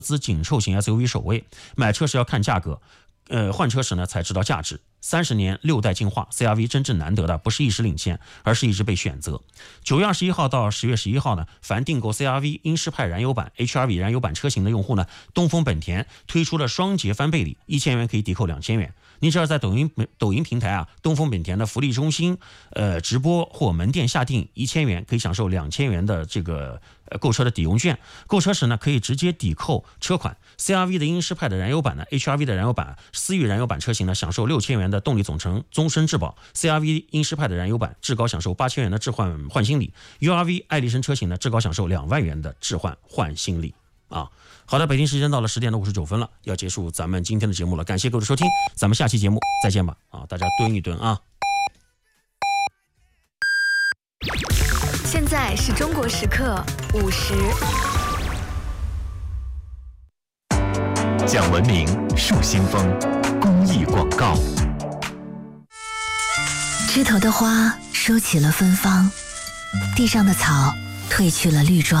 资紧凑型 SUV 首位，买车时要看价格，换车时呢才知道价值。30年6代进化 ，CR-V 真正难得的不是一时领先，而是一直被选择。9月21号到10月11号呢，凡订购 CR-V 英诗派燃油版、HR-V 燃油版车型的用户呢，东风本田推出了双节翻倍礼，1000元可以抵扣2000元。你只要在抖音平台东风本田的福利中心直播或门店下订1000元，可以享受2000元的这个购车的抵用券。购车时呢，可以直接抵扣车款。CR-V 的英诗派的燃油版呢 ，HR-V 的燃油版、思域燃油版车型呢，享受6000元的动力总成终身质保。CR-V 英诗派的燃油版至高享受8000元的置换换新礼。UR-V 爱丽绅车型呢，至高享受2万元的置换换新礼。好的，北京时间到了10点59分了，要结束咱们今天的节目了，感谢各位的收听，咱们下期节目再见吧。大家蹲一蹲啊。 现在是中国时刻50。 讲文明树新风，公益广告。 枝头的花收起了芬芳，地上的草褪去了绿装。